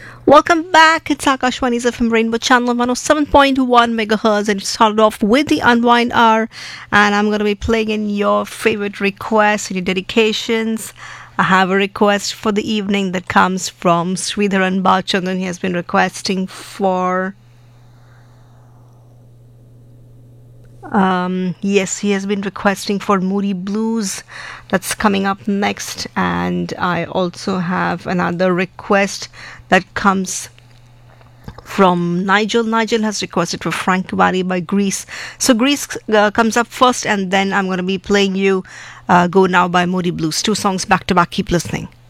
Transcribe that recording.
Welcome back. It's Akashwani's FM Rainbow Channel 107.1 megahertz, and it started off with the Unwind Hour. And I'm going to be playing in your favorite requests and your dedications. I have a request for the evening that comes from Sridharan Bachandan. He has been requesting for. Yes, he has been requesting for Moody Blues. That's coming up next. And I also have another request that comes from Nigel. Nigel has requested for Frank Valley by Greece. So Greece comes up first, and then I'm going to be playing you Go Now by Moody Blues. Two songs back to back. Keep listening.